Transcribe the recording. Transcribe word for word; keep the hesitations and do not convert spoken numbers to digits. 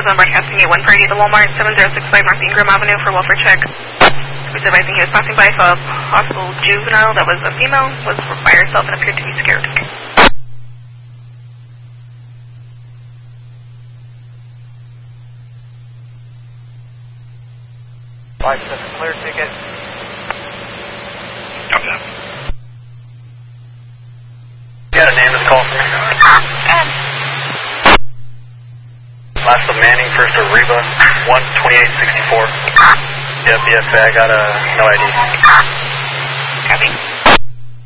Amazon broadcasting at one thirty at the Walmart, seven zero six five North Ingram Avenue for welfare check. He was advising he was passing by, saw a possible juvenile that was a female, was by herself and appeared to be scared. five seven, clear ticket. Copy that. You got a name of the call from me? Last of Manning, first of Reba, one twenty-eight sixty-four. Yep, yes, I got a no I D. Copy.